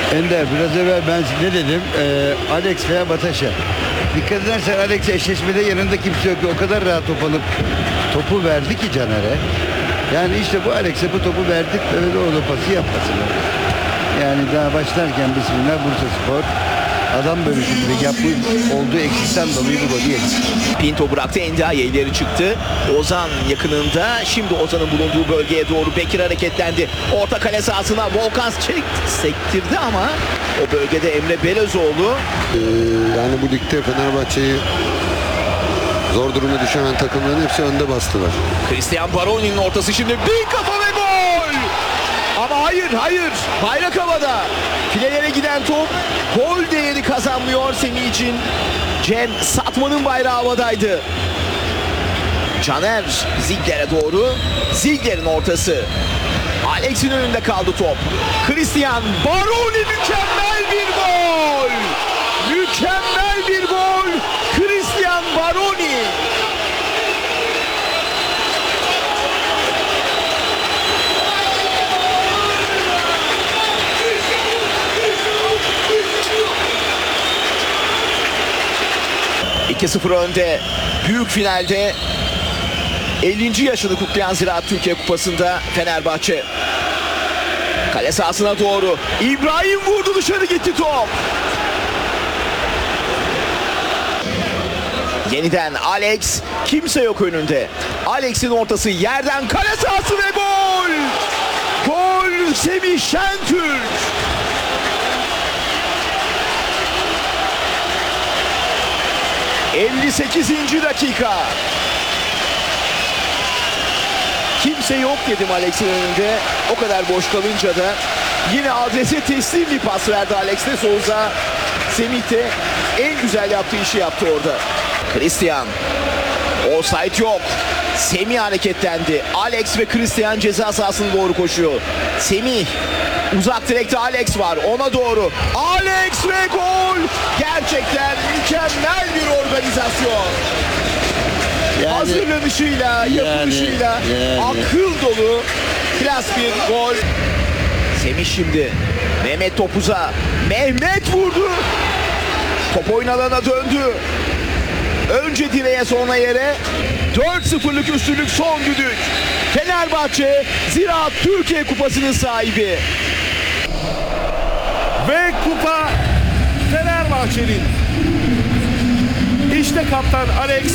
Ender, biraz evvel ben ne dedim? Alex veya Bataşa. Dikkat edersen Alex eşleşmede yanında kimse yok. O kadar rahat top alıp topu verdi ki Caner'e. Yani işte bu Alex'e bu topu verdik ve o pası yapmasın. Yani daha başlarken bismillah Bursaspor adam bölüşümünde yapmış olduğu eksikten dolayı bu golü yedi. Pinto bıraktı, Endiaye ileri çıktı. Ozan yakınında. Şimdi Ozan'ın bulunduğu bölgeye doğru Bekir hareketlendi. Orta kale sahasına Volkan sektirdi ama o bölgede Emre Belözoğlu. Yani bu ligde Fenerbahçe'yi zor duruma düşen takımların hepsi önde bastılar. Christian Baroni'nin ortası, şimdi bir kafa ve gol! Ama hayır. Bayrak havada. Filelere giden top gol değeri kazanmıyor Semih için. Cem Satman'ın bayrağı havadaydı. Caner Ziegler'e doğru. Ziegler'in ortası. Alex'in önünde kaldı top. Christian Baroni, mükemmel bir gol! Mükemmel bir gol! Christian Baroni! ...2-0 önde. Büyük finalde 50. yaşını kutlayan Ziraat Türkiye Kupası'nda Fenerbahçe. Kale sahasına doğru İbrahim vurdu, dışarı gitti top. Yeniden Alex, kimse yok önünde. Alex'in ortası, yerden kale sahası ve gol! Gol Semih Şentürk! ...58. dakika. Kimse yok dedim Alex'in önünde. O kadar boş kalınca da yine adrese teslim bir pas verdi Alex de Souza. Semih de en güzel yaptığı işi yaptı orada. Christian. Offside yok. Semih hareketlendi. Alex ve Christian ceza sahasına doğru koşuyor. Semih. Uzak direkte Alex var. Ona doğru. Alex ve gol. Gerçekten mükemmel bir organizasyon. Hazırlanışıyla, yapılışıyla akıl dolu klas bir gol. Semih şimdi. Mehmet topuza. Mehmet vurdu. Top oyun alanına döndü. Önce direğe, sonra yere. 4-0'lık üstünlük, son düdük. Fenerbahçe Ziraat Türkiye Kupası'nın sahibi. Ve kupa Fenerbahçe'nin. İşte kaptan Alex.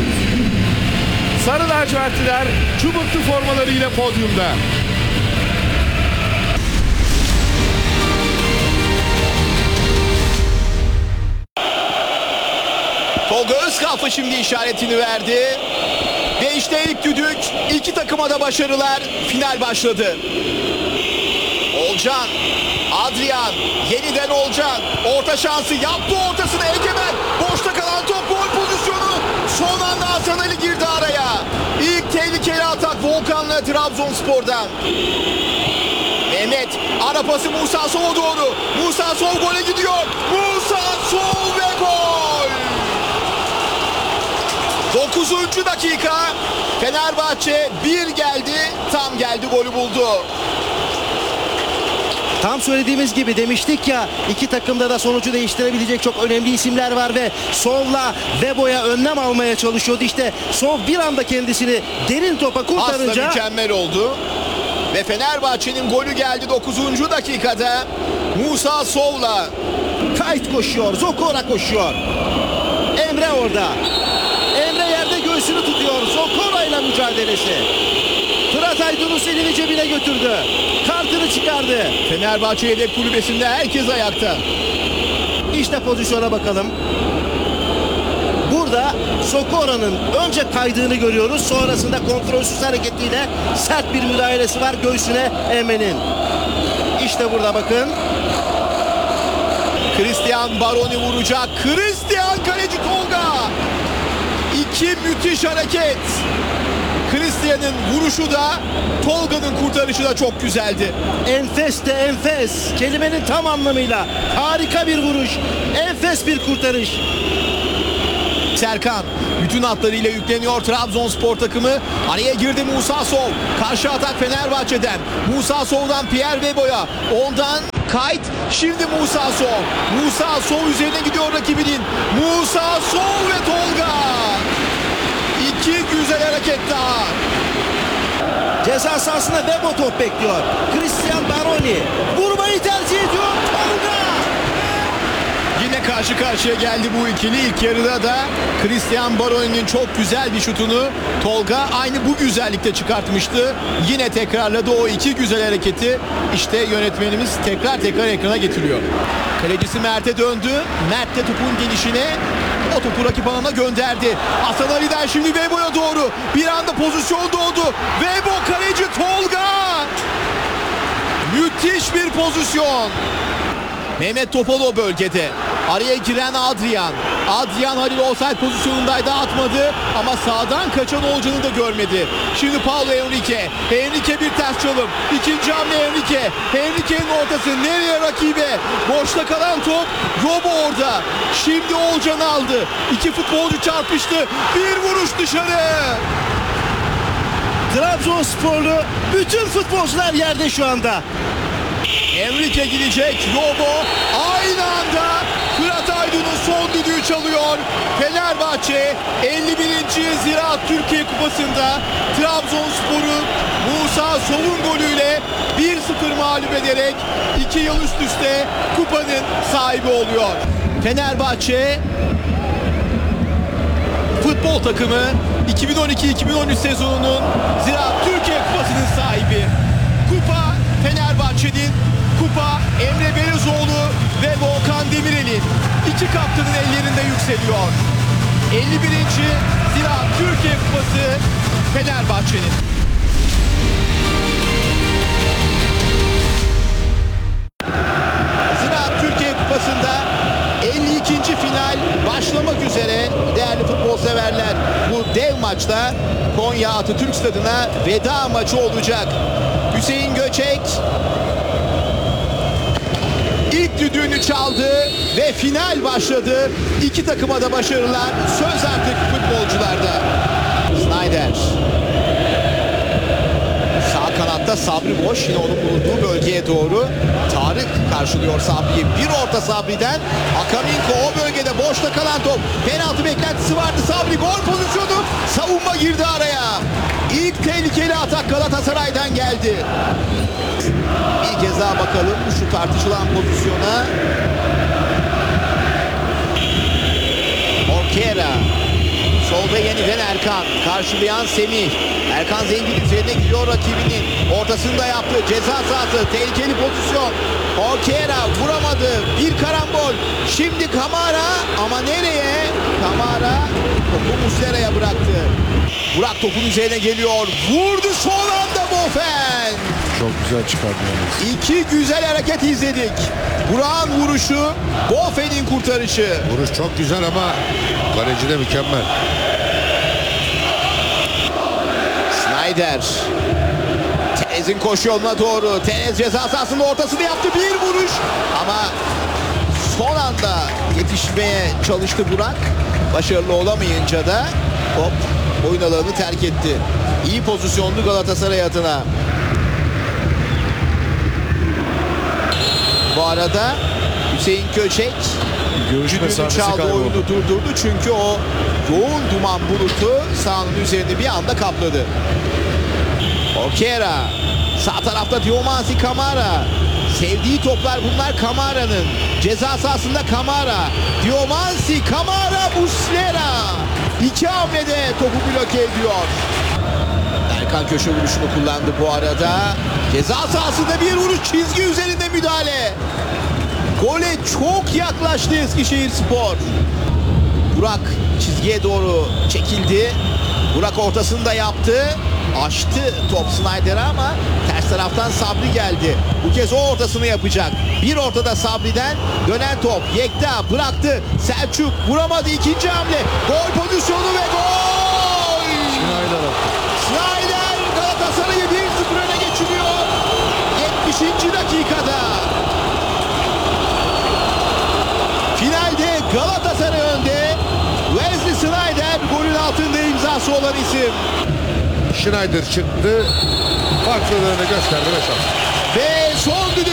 Sarı lacivertliler çubuklu formalarıyla podyumda. Tolga Özkalfa şimdi işaretini verdi. Ve işte ilk düdük. İki takıma da başarılar. Final başladı. Olcan. Adrian. Yeniden Olcan. Orta şansı yaptı, ortasına Egemen. Boşta kalan top, gol pozisyonu. Son anda Hasan Ali girdi araya. İlk tehlikeli atak Volkan'la Trabzonspor'dan. Mehmet. Ara pası Musa Sow'a doğru. Musa Sow gole gidiyor. Musa Sow ve gol. 9. dakika. Fenerbahçe bir geldi. Tam geldi, golü buldu. Tam söylediğimiz gibi demiştik ya, iki takımda da sonucu değiştirebilecek çok önemli isimler var ve Sow'la Vebo'ya önlem almaya çalışıyordu. İşte Sow bir anda kendisini derin topa kurtarınca... Aslında mükemmel oldu. Ve Fenerbahçe'nin golü geldi 9. dakikada. Musa Sow'la. Kayıt koşuyor, Zokora koşuyor. Emre orada. Emre yerde göğsünü tutuyor. Zokora ile mücadelesi. Fırat Aydınus elini cebine götürdü. Kartını çıkardı. Fenerbahçe yedek kulübesinde herkes ayakta. İşte pozisyona bakalım. Burada Sokora'nın önce kaydığını görüyoruz. Sonrasında kontrolsüz hareketiyle sert bir müdahalesi var göğsüne Emre'nin. İşte burada bakın. Christian Baroni vuracak. Christian, kaleci Tolga. İki müthiş hareket. Christian'ın vuruşu da Tolga'nın kurtarışı da çok güzeldi. Enfes de enfes. Kelimenin tam anlamıyla. Harika bir vuruş. Enfes bir kurtarış. Serkan bütün hatlarıyla yükleniyor Trabzonspor takımı. Araya girdi Musa Sow. Karşı atak Fenerbahçe'den. Musa Sow'dan Pierre Vebo'ya. Ondan Kayt. Şimdi Musa Sov. Musa Sov üzerine gidiyor rakibinin. Musa Sov ve Tolga. İki güzel hareket daha. Ceza sahasında Vebo top bekliyor. Christian Baroni vurmayı tercih ediyor. Tolga. Yine karşı karşıya geldi bu ikili. İlk yarıda da Christian Baroni'nin çok güzel bir şutunu Tolga aynı bu güzellikte çıkartmıştı. Yine tekrarladı o iki güzel hareketi. İşte yönetmenimiz tekrar ekrana getiriyor. Kalecisi Mert'e döndü. Mert de topun gelişine o topu rakip alana gönderdi. Hasan Ali'den şimdi Vebo'ya doğru. Bir anda pozisyon doğdu. Vebo kaleci Tolga. Müthiş bir pozisyon. Mehmet Topal o bölgede. Araya giren Adrian. Adrian Halil offside pozisyonundaydı, atmadı ama sağdan kaçan Olcan'ı da görmedi. Şimdi Paulo Henrique. Henrique bir ters çalım. İkinci hamle Henrique. Henrique'nin ortası nereye rakibe? Boşta kalan top. Robo orada. Şimdi Olcan aldı. İki futbolcu çarpıştı. Bir vuruş dışarı. Trabzonsporlu bütün futbolcular yerde şu anda. Henrique gidecek. Robo aynı anda Fırat Aydın'ın son düdüğü çalıyor. Fenerbahçe 51. Ziraat Türkiye Kupası'nda Trabzonspor'u Musa Sov'un golüyle 1-0 mağlup ederek 2 yıl üst üste kupanın sahibi oluyor. Fenerbahçe futbol takımı 2012-2013 sezonunun Ziraat Türkiye Kupası'nın sahibi. Kupa Fenerbahçe'nin, kupa Emre Belözoğlu ve Volkan Demirel'in. İki kaptanın ellerinde yükseliyor. 51. Ziraat Türkiye Kupası Fenerbahçe'nin. Ziraat Türkiye Kupası'nda 52. final başlamak üzere değerli futbol severler. Bu dev maçta Konya Atatürk Stadı'na veda maçı olacak. Hüseyin Göçek ilk düdüğünü çaldı ve final başladı. İki takıma da başarılar. Söz artık futbolcularda. Snyder. Sağ kanatta Sabri boş. Yine onun bulunduğu bölgeye doğru. Tarık karşılıyor Sabri'yi. Bir orta Sabri'den. Akaminko o bölgede boşta kalan top. Penaltı beklentisi vardı. Sabri gol pozisyonu. Savunma girdi araya. İlk tehlikeli atak Galatasaray'dan geldi. Bir kez daha bakalım şu tartışılan pozisyona. Orkera. Solda yeniden Erkan. Karşılayan Semih. Erkan Zengin üzerine gidiyor rakibinin. Ortasında yaptı. Ceza sahası. Tehlikeli pozisyon. Orkera vuramadı. Bir karambol. Şimdi Kamara. Ama nereye? Kamara topu Muslera'ya bıraktı. Burak topun üzerine geliyor. Vurdu son anda Bofen. Çok güzel çıkardı. İki güzel hareket izledik. Burak'ın vuruşu, Bofen'in kurtarışı. Vuruş çok güzel ama kaleci de mükemmel. Snyder. Terez'in koşu yoluna doğru. Terez ceza sahasının ortasını yaptı. Bir vuruş. Ama son anda yetişmeye çalıştı Burak. Başarılı olamayınca da top oyun alanını terk etti. İyi pozisyonlu Galatasaray adına. Bu arada Hüseyin Köçek düdüğünü çaldı, oyunu durdurdu. Çünkü o yoğun duman bulutu sahanın üzerinde bir anda kapladı. Orkera. Sağ tarafta Diomansi Kamara. Sevdiği toplar bunlar Kamara'nın. Ceza sahasında Kamara. Diomansi Kamara Muslera. İki hamlede topu bloke ediyor. Erkan köşe vuruşunu kullandı bu arada. Ceza sahasında bir vuruş, çizgi üzerinde müdahale. Gole çok yaklaştı Eskişehirspor. Burak çizgiye doğru çekildi. Burak ortasını da yaptı. Açtı top Snyder'a ama ters taraftan Sabri geldi. Bu kez o ortasını yapacak. Bir ortada Sabri'den dönen top. Yekta bıraktı. Selçuk vuramadı. İkinci hamle. Gol pozisyonu ve gol! Snyder Galatasaray'ı 1-0 öne geçiriyor. 70. dakikada. Finalde Galatasaray önde. Wesley Snyder golün altında imzası olan isim. Schneider çıktı. Farklılığını gösterdi ve şans. Ve son düdük